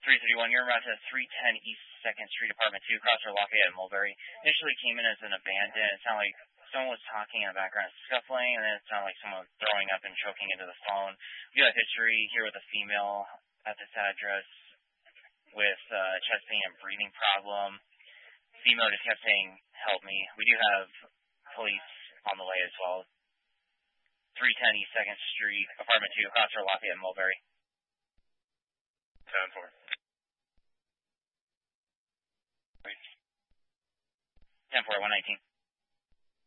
331, you're around to 310 East 2nd Street, Apartment 2, Crossroad Lafayette, Mulberry. Initially came in as an abandoned. It sounded like someone was talking in the background, scuffling, and then it sounded like someone throwing up and choking into the phone. We got history here with a female at this address with chest pain and breathing problem. Female just kept saying, "Help me." We do have police on the way as well. 310 East 2nd Street, Apartment 2, Crossroad Lafayette, Mulberry. 10-4. 10-4, 119.